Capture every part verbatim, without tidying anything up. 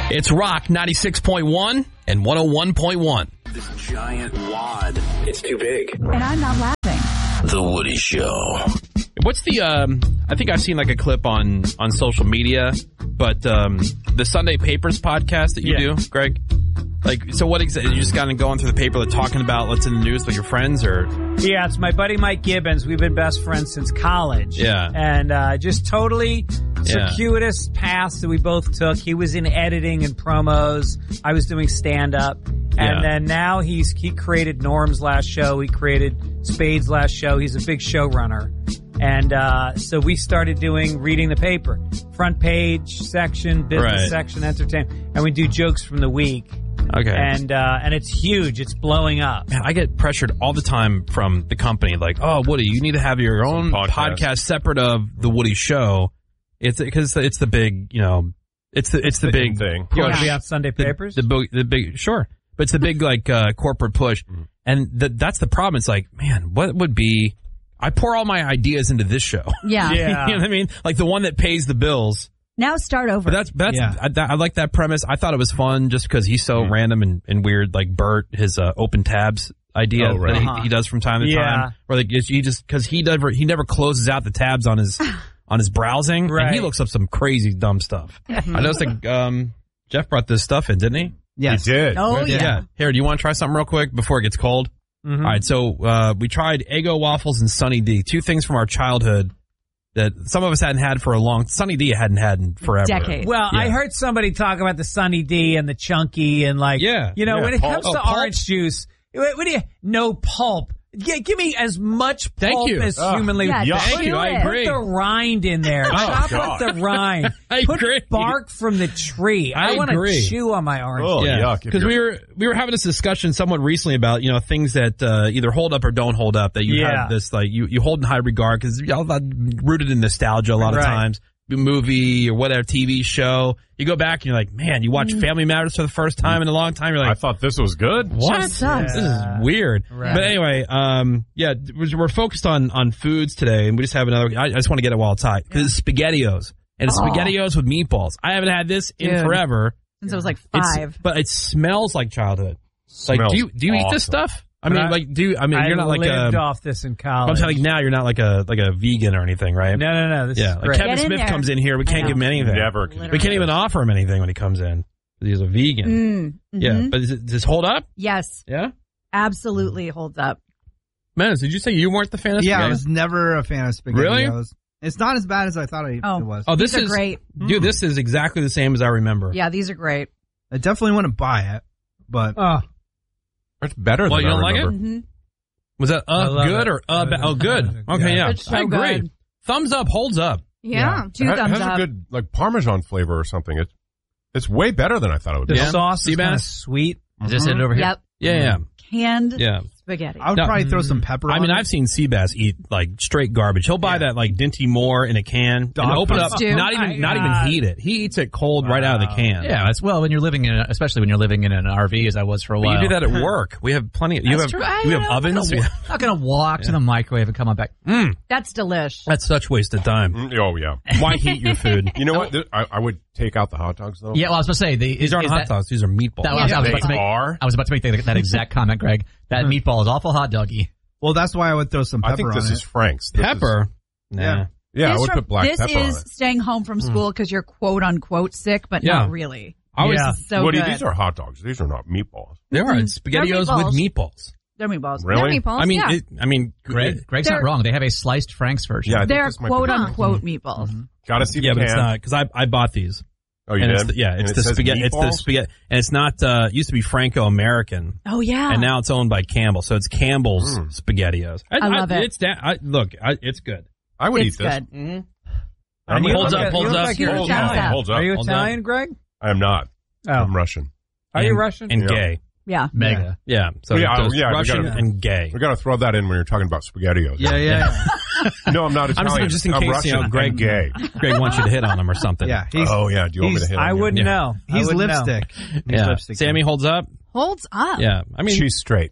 It's Rock ninety-six point one and one oh one point one. This giant wad. It's too big. And I'm not laughing. The Woody Show. What's the, um, I think I've seen like a clip on, on social media, but um, the Sunday Papers podcast that you yeah. do, Greg? Like, so what exactly, you just kind of going through the paper, like talking about what's in the news with your friends, or? Yeah, it's my buddy Mike Gibbons. We've been best friends since college. Yeah. And uh, just totally yeah. circuitous paths that we both took. He was in editing and promos. I was doing stand-up. And yeah. then now he's he created Norm's last show. He created Spade's last show. He's a big showrunner. And uh so we started doing reading the paper. Front page section, business right. section, entertainment. And we do jokes from the week. Okay. And uh and it's huge. It's blowing up. Man, I get pressured all the time from the company, like, oh, Woody, you need to have your own podcast. podcast separate of the Woody Show. It's because it's the big, you know, it's the it's the, the big thing. You want push. to be on Sunday Papers? The, the, big, the big, sure, but it's the big like uh corporate push, and the, that's the problem. It's like, man, what would be? I pour all my ideas into this show. Yeah. Yeah. You know what I mean? Like the one that pays the bills. Now start over. But that's, that's, Yeah. I, I like that premise. I thought it was fun just because he's so mm. random and, and weird, like Bert, his uh, open tabs idea oh, right. that he, uh-huh. he does from time to yeah. time. Or like he just, cause he never, he never closes out the tabs on his, on his browsing. Right. And he looks up some crazy dumb stuff. I noticed like, um, Jeff brought this stuff in, didn't he? Yes. He did. Oh, yeah. yeah. Here, do you want to try something real quick before it gets cold? Mm-hmm. All right, so uh, we tried Eggo waffles and Sunny D, two things from our childhood that some of us hadn't had for a long. Sunny D hadn't had in forever. Decades. Well, Yeah. I heard somebody talk about the Sunny D and the Chunky and like, Yeah. you know, Yeah, when it pulp. comes Oh, to pulp? orange juice, what, what do you, no pulp. G- give me as much Thank pulp you. as Oh, humanly. yeah, Yuck. Thank you. do I it. agree. Put the rind in there. Chop God. with the rind. I Put agree. bark from the tree. I, I want to agree. chew on my orange. Oh, juice. Yeah, yuck. If because you're- we were we were having this discussion somewhat recently about you know things that uh, either hold up or don't hold up that you Yeah. have this like you, you hold in high regard because y'all rooted in nostalgia a lot of Right. times. Movie or whatever T V show, you go back and you're like, man, you watch Family Matters for the first time in a long time. You're I like, thought this was good. what? Just sucks. This is weird. Right. But anyway, um, yeah, we're we're focused on on foods today, and we just have another. I, I just want to get it while it's hot because it's SpaghettiOs and it's Oh. SpaghettiOs with meatballs. I haven't had this in Dude. forever. Since I was like It's- five. but it smells like childhood. Like, Smells do you do you eat this awesome. stuff? I mean, But I- like, do you, I mean, I you're not like lived a. off this in I'm college. telling you now, you're not like a like a vegan or anything, right? No, no, no. This Yeah, is like great. Kevin Get in Smith there. comes in here, we I can't know. give him anything. Never. We can't even offer him anything when he comes in. He's a vegan. Mm, Yeah, mhm. but does, it, does this hold up? Yes, Yeah. absolutely holds up. Menace, did you say you weren't the fan of Yeah, I spaghetti? was never a fan of SpaghettiOs. Really? It's not as bad as I thought it, Oh. it was. Oh, this These are is great. dude. This is exactly the same as I remember. Yeah, these are great. I definitely wouldn't buy it, but Oh, It's better Well, than you I don't like it? remember. hmm Was that I uh love good it. or uh ba- oh good? Okay, yeah, It's so I agree. good. Thumbs up, holds up. Yeah, two It ha- thumbs has up. a good like Parmesan flavor or something. It's it's way better than I thought it would the be. Yeah. sauce is Seabass? kind of sweet. Is this it over here? Yep, Yeah, yeah, canned yeah. spaghetti. I would No. probably throw some pepper I on mean, it. I've seen Seabass eat like straight garbage. He'll buy that like Dinty Moore in a can Dog and open food up, stew. not even Oh my not God. even heat it. He eats it cold right out of the can. Yeah, it's well when you're living in, a, especially when you're living in an R V, as I was for a But while. you do that at work. We have plenty. Of, you That's have true. we have I- ovens. I'm not, not gonna walk to the microwave and come on back. Mm, That's delish. that's such waste of time. Mm, Oh yeah. Why heat your food? You know what? Th- I, I would take out the hot dogs though. Yeah, well, I was going to say the, These is, aren't is hot that, dogs. These are meatballs. That was, I was They about to make. are. I was about to make that, that exact comment, Greg. That meatball is awful hot doggy. well, that's why I would throw some pepper I think this on is it. Frank's. This Pepper. is- Nah. Yeah. yeah, I This would from- put black this pepper on is it. staying home from school because you're quote unquote sick, but Yeah. not really. I always, Yeah. So Woody, good. these are hot dogs. These are not meatballs. There are Mhm. SpaghettiOs They're with meatballs. They're meatballs. Really? They're meatballs. I mean, yeah. it, I mean, Greg, Greg's They're- not wrong. They have a sliced Frank's version. Yeah, I think They're this might quote be- unquote meatballs. Gotta see yeah, the but can. it's not because I I bought these. Oh, you and did? It's the, yeah, And it's it the says spaghetti. It's the meatballs? spaghetti, and it's not. Uh, it used to be Franco American, Oh yeah. and now it's owned by Campbell. So it's Campbell's Mm. SpaghettiOs. I love it. It's that. I, look, I, it's good. I would it's eat this. good. Mm-hmm. I'm And you holds look up, like- holds you look up. like you're Holds Italian. up. Holds up. Are you Holds up. Italian, Greg? I am not. Oh, I'm Russian. are you And- Russian? and Yeah. gay? Yeah. Mega. Yeah. So Yeah, just yeah, we Russian gotta- and gay. We got to throw that in when you're talking about SpaghettiOs. Yeah, yeah. No, I'm not I'm Italian. just, just in I'm case Russian you know Greg and gay. Greg wants you to hit on him or something. yeah. He's, Oh yeah. Do you want me to he's- hit? on I you? wouldn't Yeah. know. I he's wouldn't know. lipstick. He's Yeah. lipstick. Sammy holds up. Holds up. Yeah. I mean, She's straight, by the way.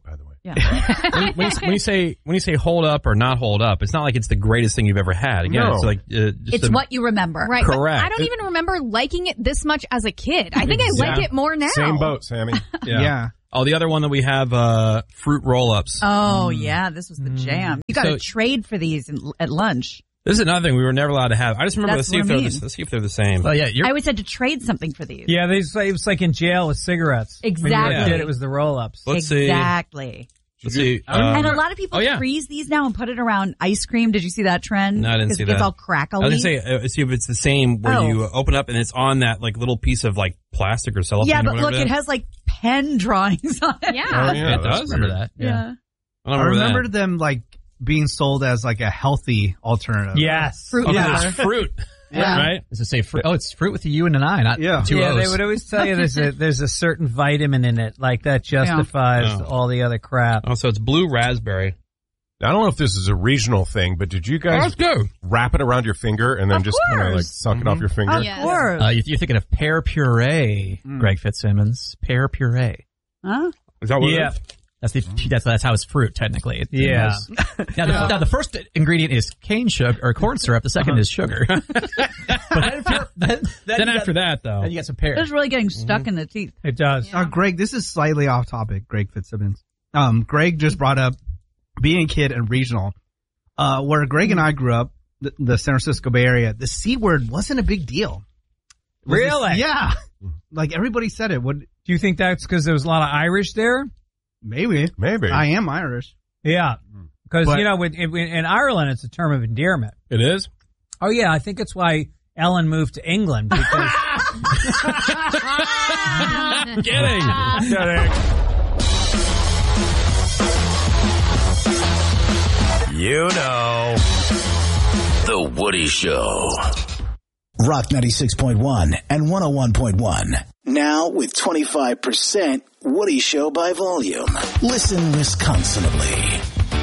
Yeah. when, when, you, when you say when you say hold up or not hold up, it's not like it's the greatest thing you've ever had. Again, No. it's like uh, just It's a- what you remember. Right. but Correct. I don't even remember liking it this much as a kid. I think I like Yeah. it more now. Same boat, Sammy. Yeah. Yeah. Oh, the other one that we have, uh, fruit roll-ups. Oh, yeah. This was the jam. You got to So- trade for these in, at lunch. This is another thing we were never allowed to have. I just remember. That's Let's see if what I they're mean. the, let's see if they're the same. Well, yeah, you're I always had to trade something for these. Yeah, they say it was like in jail with cigarettes. When you were a Exactly. kid, it was the roll-ups. Let's see. Exactly. Let's see. And Uh, a lot of people oh, yeah. freeze these now and put it around ice cream. Did you see that trend? No, I didn't 'Cause see it gets that. all crackly. I was gonna say, uh, see if it's the same where Oh. you open up and it's on that like little piece of like plastic or cellophane. Yeah, or but whatever look, it it is. has like pen drawings on it. Yeah. Oh, yeah, Yeah, it that's does. remember weird. that. Yeah. I I don't remember, remember that. them like being sold as like a healthy alternative. Yes. Fruit Oh, 'cause yeah. it's fruit. Yeah. Right? Does it say fruit? Oh, it's fruit with a U and an I, not Yeah. two Yeah, O's. they would always tell you there's a there's a certain vitamin in it, like that justifies Yeah. all the other crap. Oh, so it's blue raspberry. I don't know if this is a regional thing, but did you guys Let's go. wrap it around your finger and then Of just kind of like course. suck it off your finger? Of Yes. course. Uh, you- you're thinking of pear puree, Mm. Greg Fitzsimmons. Pear puree. Huh? Is that what Yeah. it is? That's the that's that's how it's fruit technically. It- Yeah. it has- now, the, now the first ingredient is cane sugar or corn syrup. The 2nd is sugar. But then, if you're- then, then, Then you after got, that, though. then you got some pear. It's really getting stuck in the teeth. It does. Uh, Greg, this is slightly off topic, Greg Fitzsimmons. Um, Greg just brought up being a kid and regional. Uh, where Greg and I grew up, the, the San Francisco Bay Area, the C word wasn't a big deal. It was Really? just- yeah. Like everybody said it. Would Do you think that's because there was a lot of Irish there? maybe. Maybe. I am Irish. Yeah. Because, But- you know, in, in, in Ireland, it's a term of endearment. It is? Oh, yeah. I think it's why Ellen moved to England. Because Kidding. You know. The Woody Show. Rock ninety-six point one and one oh one point one. Now with twenty-five percent Woody Show by volume. Listen Wisconsinably.